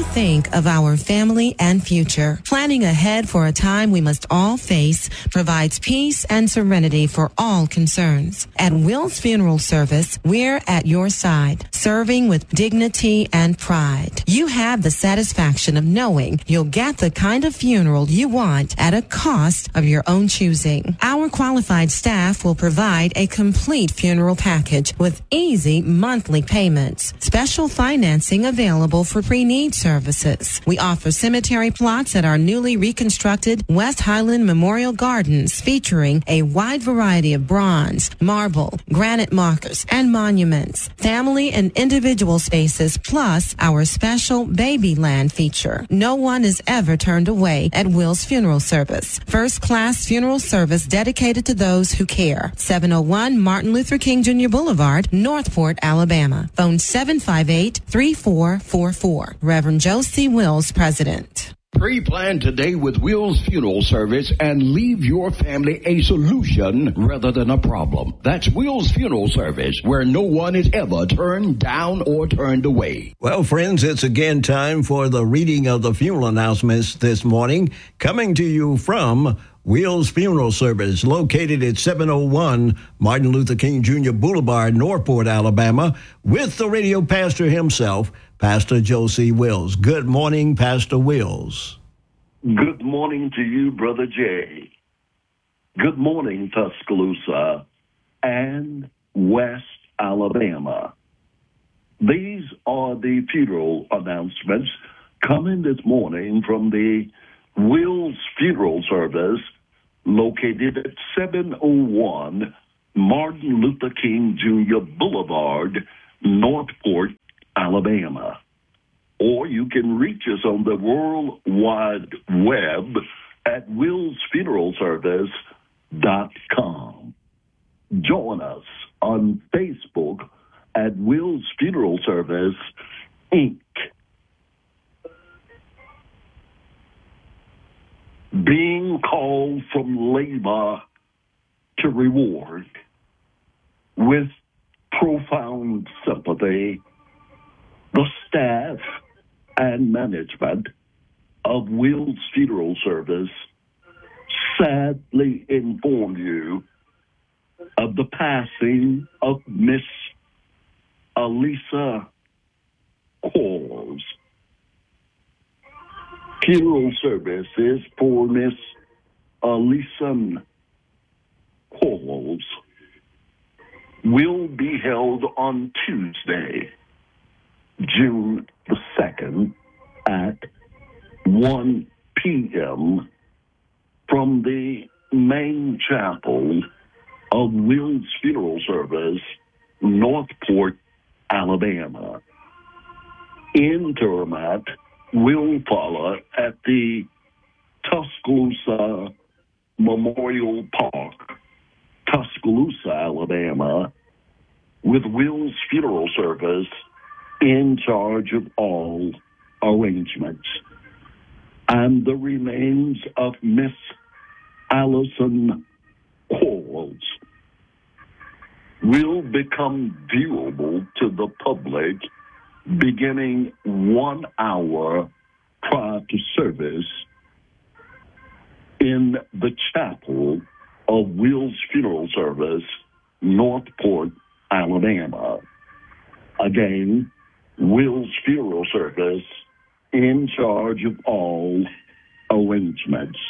think of our family and future. Planning ahead for a time we must all face provides peace and serenity for all concerns. At Will's Funeral Service, we're at your side, serving with dignity and pride. You have the satisfaction of knowing you'll get the kind of funeral you want at a cost of your own choosing. Our qualified staff will provide a complete funeral package with easy monthly payments. Special financing available for pre-need services. We offer cemetery plots at our newly reconstructed West Highland Memorial Gardens, featuring a wide variety of bronze, marble, granite markers, and monuments. Family and individual spaces, plus our special Baby Land feature. No one is ever turned away at Will's Funeral Service. First-class funeral service dedicated to those who care. 701 Martin Luther King Jr. Boulevard, Northport, Alabama. Phone 758-3444. Reverend Josie Wills, President. Pre-plan today with Will's Funeral Service and leave your family a solution rather than a problem. That's Will's Funeral Service, where no one is ever turned down or turned away. Well, friends, it's again time for the reading of the funeral announcements this morning, coming to you from Will's Funeral Service, located at 701 Martin Luther King Jr. Boulevard, Northport, Alabama, with the radio pastor himself, Pastor Josie Wills. Good morning, Pastor Wills. Good morning to you, Brother Jay. Good morning, Tuscaloosa and West Alabama. These are the funeral announcements coming this morning from the Will's Funeral Service, located at 701 Martin Luther King Jr. Boulevard, Northport, Alabama. Or you can reach us on the World Wide Web at willsfuneralservice.com. Join us on Facebook at Will's Funeral Service, Inc. Being called from labor to reward. With profound sympathy, the staff and management of Will's Funeral Service sadly inform you of the passing of Miss Alisa Quarles. Funeral services for Miss Alisa Quarles will be held on Tuesday, June the 2nd at 1 p.m. from the main chapel of Will's Funeral Service, Northport, Alabama. Interment will follow at the Tuscaloosa Memorial Park, Tuscaloosa, Alabama, with Will's Funeral Service in charge of all arrangements. And the remains of Miss Allison Quarles will become viewable to the public beginning 1 hour prior to service in the chapel of Will's Funeral Service, Northport, Alabama. Again, Will's Funeral Service in charge of all arrangements.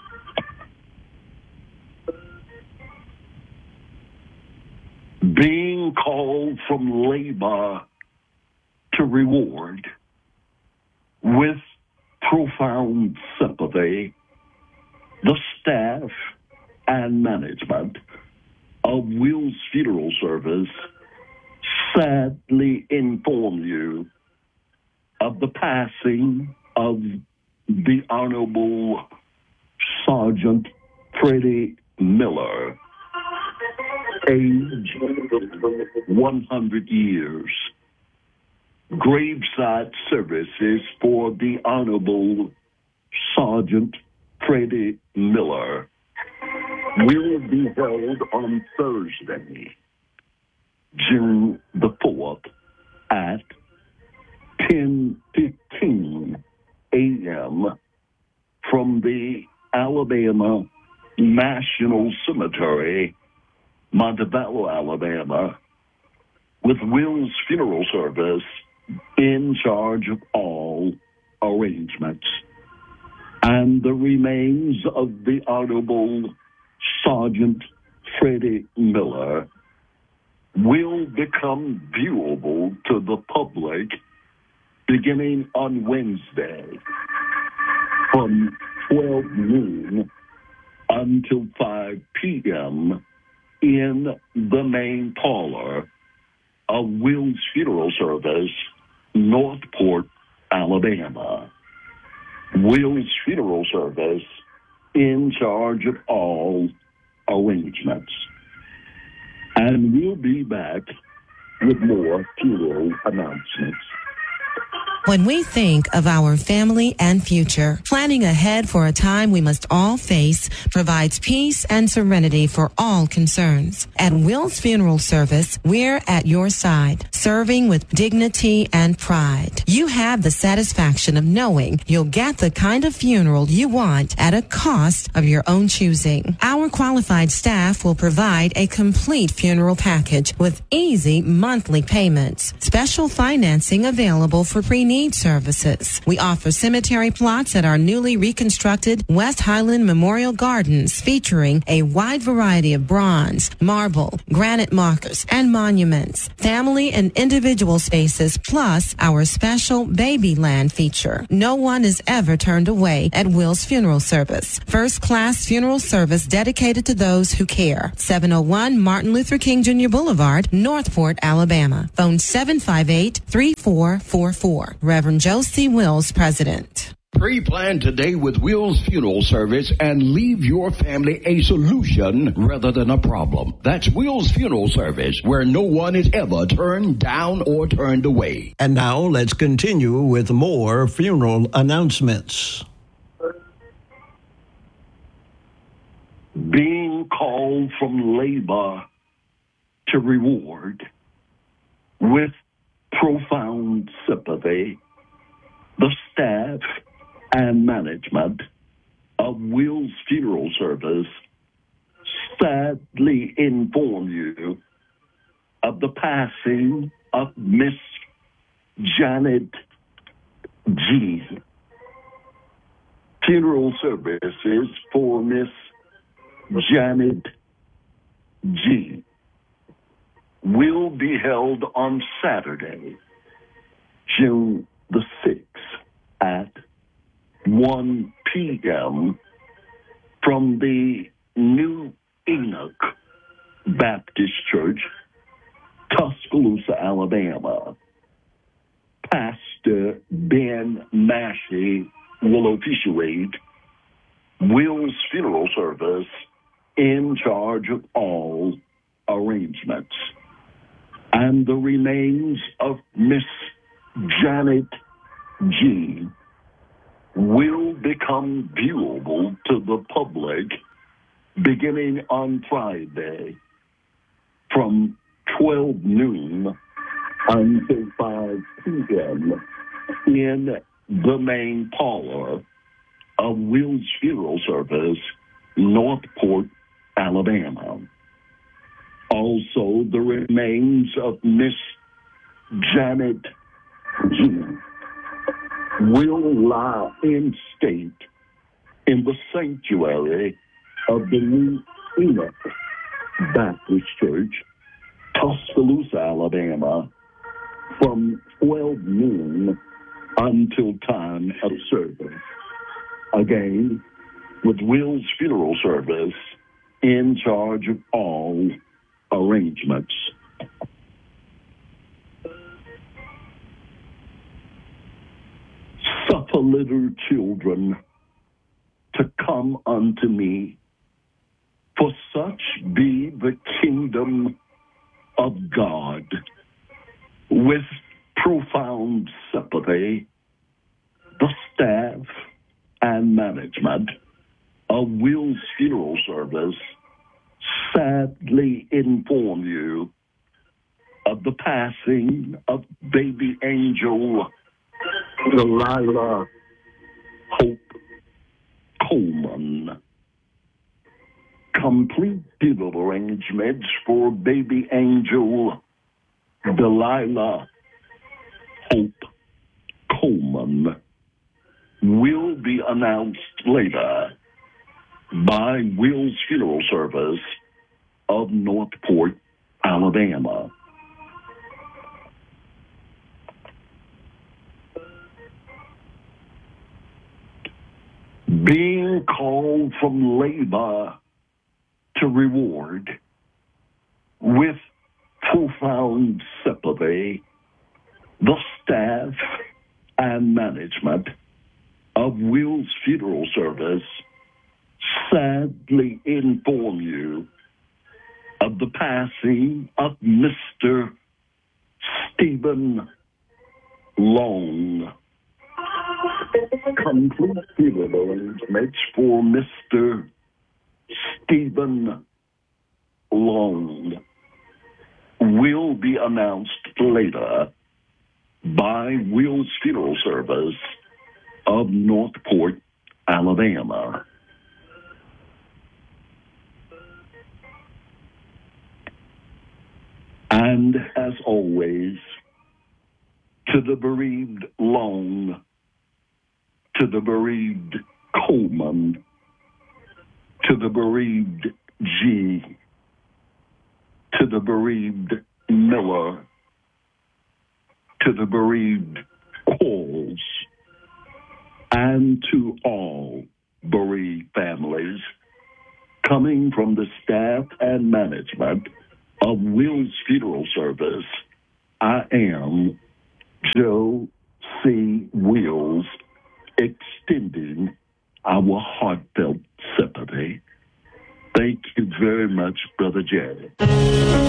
Being called from labor to reward. With profound sympathy, the staff and management of Will's Funeral Service sadly inform you of the passing of the Honorable Sergeant Freddie Miller, age 100 years. Graveside services for the Honorable Sergeant Freddie Miller will be held on Thursday, June the 4th at 10:15 from the Alabama National Cemetery, Montevallo, Alabama, with Will's Funeral Service in charge of all arrangements. And the remains of the Honorable Sergeant Freddie Miller will become viewable to the public beginning on Wednesday from 12 noon until 5 p.m. in the main parlor of Will's Funeral Service, Northport, Alabama. Will's Funeral Service in charge of all arrangements. And we'll be back with more funeral announcements. When we think of our family and future, planning ahead for a time we must all face provides peace and serenity for all concerns. At Will's Funeral Service, we're at your side, serving with dignity and pride. You have the satisfaction of knowing you'll get the kind of funeral you want at a cost of your own choosing. Our qualified staff will provide a complete funeral package with easy monthly payments. Special financing available for pre-need services. We offer cemetery plots at our newly reconstructed West Highland Memorial Gardens, featuring a wide variety of bronze, marble, granite markers, and monuments, family and individual spaces, plus our special baby land feature. No one is ever turned away at Will's Funeral Service. First-class funeral service dedicated to those who care. 701 Martin Luther King Jr. Boulevard, Northport, Alabama. Phone 758-3444. Reverend Josie Wills, President. Pre-plan today with Will's Funeral Service and leave your family a solution rather than a problem. That's Will's Funeral Service, where no one is ever turned down or turned away. And now let's continue with more funeral announcements. Being called from labor to reward with profound sympathy, the staff and management of Will's Funeral Service sadly inform you of the passing of Miss Janet G. Funeral services for Miss Janet G. will be held on Saturday, June the 6th at 1 p.m. from the New Enoch Baptist Church, Tuscaloosa, Alabama. Pastor Ben Massey will officiate Will's Funeral Service in charge of all arrangements. And the remains of Miss Janet G. will become viewable to the public beginning on Friday from 12 noon until 5 p.m. in the main parlor of Will's Funeral Service, Northport, Alabama. Also, the remains of Miss Janet G. will lie in state in the sanctuary of the New Enoch Baptist Church, Tuscaloosa, Alabama, from 12 noon until time of service. Again, with Will's Funeral Service in charge of all arrangements. Suffer little children to come unto me, for such be the kingdom of God. With profound sympathy, the staff and management of Will's Funeral Service sadly inform you of the passing of baby angel Delilah Hope Coleman. Complete funeral arrangements for baby angel Delilah Hope Coleman will be announced later by Will's Funeral Service of Northport, Alabama. Being called from labor to reward with profound sympathy, the staff and management of Will's Funeral Service sadly inform you of the passing of Mr. Stephen Long. Complete funeral arrangements for Mr. Stephen Long will be announced later by Will's Funeral Service of Northport, Alabama. And as always, to the bereaved Long, to the bereaved Coleman, to the bereaved G, to the bereaved Miller, to the bereaved Qualls, and to all bereaved families, coming from the staff and management of Will's Funeral Service, I am Joe C. Wills, extending our heartfelt sympathy. Thank you very much, Brother Jerry.